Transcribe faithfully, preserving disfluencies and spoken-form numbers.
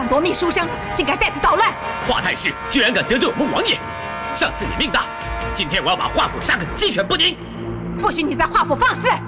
想夺命书生，竟敢在此捣乱！ 华太师居然敢得罪我们王爷！上次你命大，今天我要把华府杀个鸡犬不宁！ 不许你在华府放肆！